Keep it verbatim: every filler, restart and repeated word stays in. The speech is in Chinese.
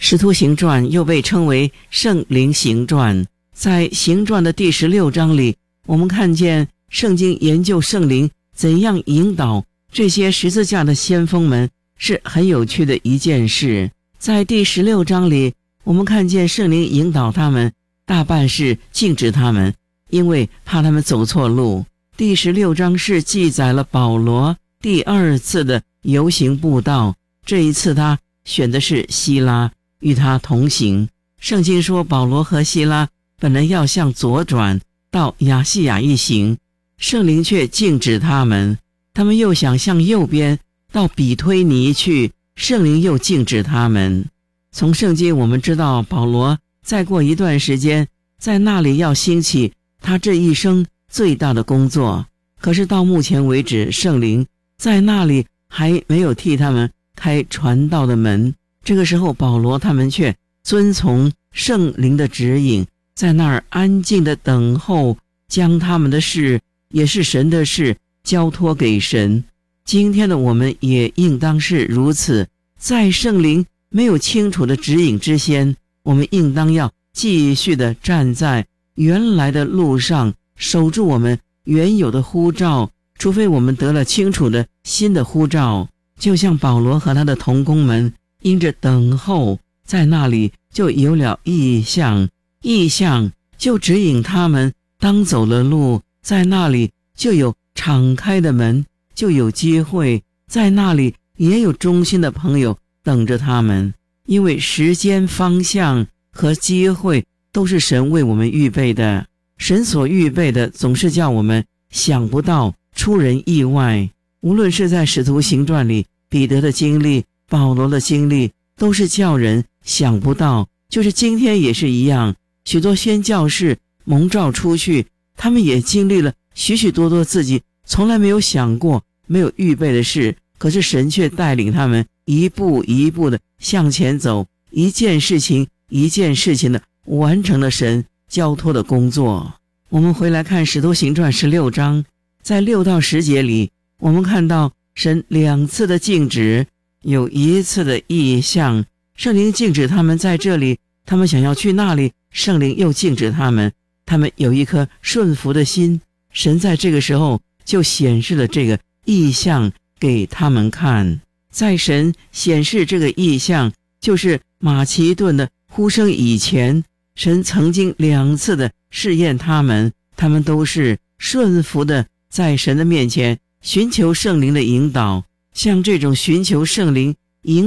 使徒行传又被称为圣灵行传，在行传的第十六章里，我们看见圣经研究圣灵怎样引导这些十字架的先锋们，是很有趣的一件事。在第十六章里，我们看见圣灵引导他们，大半是禁止他们，因为怕他们走错路。第十六章是记载了保罗第二次的游行布道，这一次他选的是希拉与他同行。圣经说保罗和希拉本来要向左转到亚细亚一行，圣灵却禁止他们，他们又想向右边到比推尼去，圣灵又禁止他们。从圣经我们知道保罗再过一段时间在那里要兴起他这一生最大的工作，可是到目前为止，圣灵在那里还没有替他们开传道的门。这个时候保罗他们却遵从圣灵的指引，在那儿安静的等候，将他们的事也是神的事交托给神。今天的我们也应当是如此，在圣灵没有清楚的指引之前，我们应当要继续的站在原来的路上，守住我们原有的呼召，除非我们得了清楚的新的呼召。就像保罗和他的同工们因着等候，在那里就有了异象，异象就指引他们当走了路，在那里就有敞开的门，就有机会，在那里也有忠心的朋友等着他们。因为时间、方向和机会都是神为我们预备的，神所预备的总是叫我们想不到，出人意外。无论是在使徒行传里，彼得的经历，保罗的经历，都是叫人想不到。就是今天也是一样，许多宣教士蒙召出去，他们也经历了许许多多自己从来没有想过、没有预备的事，可是神却带领他们一步一步的向前走，一件事情一件事情的完成了神交托的工作。我们回来看使徒行传十六章，在六到十节里，我们看到神两次的禁止，有一次的异象，圣灵禁止他们在这里，他们想要去那里，圣灵又禁止他们，他们有一颗顺服的心，神在这个时候就显示了这个异象给他们看。在神显示这个异象，就是马其顿的呼声以前，神曾经两次的试验他们，他们都是顺服的，在神的面前寻求圣灵的引导。像这种寻求圣灵